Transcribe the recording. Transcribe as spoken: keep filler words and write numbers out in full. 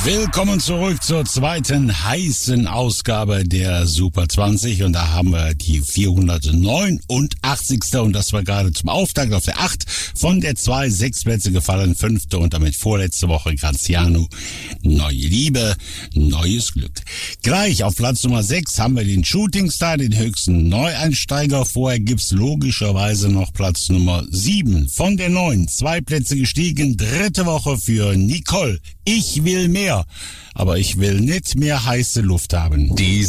Willkommen zurück zur zweiten heißen Ausgabe der Super zwanzig und da haben wir die vierhundertneunundachtzigste und das war gerade zum Auftakt auf der acht, von der zwei sechs Plätze gefallen, fünfte und damit vorletzte Woche Graziano, Neue Liebe, neues Glück. Gleich auf Platz Nummer sechs haben wir den Shooting Star, den höchsten Neueinsteiger. Vorher gibt's logischerweise noch Platz Nummer sieben, von der neun, zwei Plätze gestiegen, dritte Woche für Nicole. Ich will mehr, aber ich will nicht mehr heiße Luft haben. Die